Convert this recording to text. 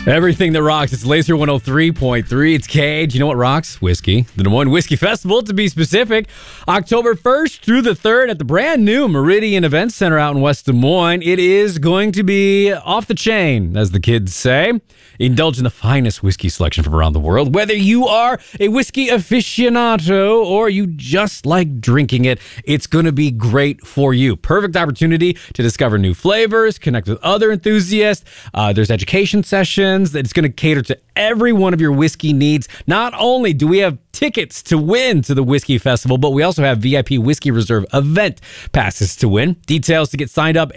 Everything that rocks. It's Laser 103.3. It's Cage. You know what rocks? Whiskey. The Des Moines Whiskey Festival, to be specific. October 1st through the 3rd at the brand new Meridian Event Center out in West Des Moines. It is going to be off the chain, as the kids say. Indulge in the finest whiskey selection from around the world. Whether you are a whiskey aficionado or you just like drinking it, it's going to be great for you. Perfect opportunity to discover new flavors, connect with other enthusiasts. There's education sessions. That it's going to cater to every one of your whiskey needs. Not only do we have tickets to win to the Whiskey Festival, but we also have VIP Whiskey Reserve event passes to win. Details to get signed up